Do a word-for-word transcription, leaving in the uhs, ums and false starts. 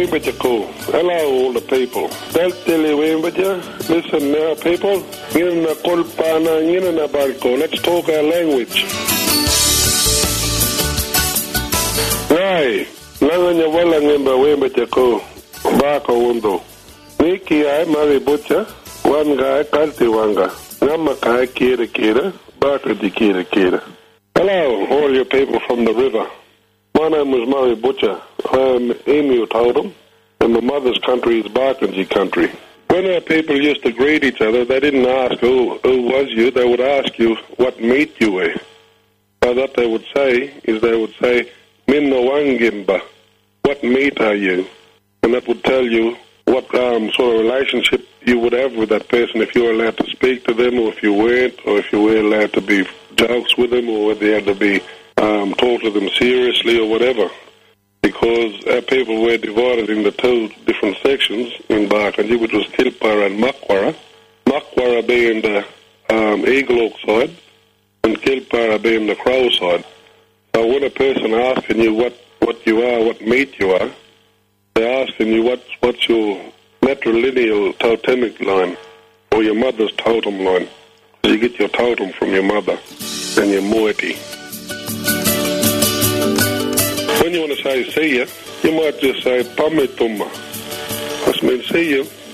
Wimbajaku. Hello, all the people. Deltili Wimbaja. Listen now, people. Ngina Kolpana, Ngina Balko. Let's talk our language. Right. Nanganya wala ngimba Wimbajaku. Baka wundo. Niki ay mari butcha. Wanga kalti wanga. Nama kai kira kira. Baka di kira kira. Hello, all you people from the river. My name is Murray Butcher. I'm Emu Totem, and my mother's country is Barkindji country. When our people used to greet each other, they didn't ask who, who was you, they would ask you what meat you were. So what they would say is they would say, Minna Wangimba, what meat are you? And that would tell you what um, sort of relationship you would have with that person, if you were allowed to speak to them, or if you weren't, or if you were allowed to be jokes with them, or whether you had to be Um, talk to them seriously or whatever, because our people were divided into two different sections in Barkindji, which was Kilpara and Makwara. Makwara being the um, Eagle Hawk side, and Kilpara being the Crow side. So when a person asking you what, what you are, what meat you are, they're asking you what, what's your matrilineal totemic line, or your mother's totem line. So you get your totem from your mother and your moiety. When you want to say see ya, you might just say Pamituma. Which means see you.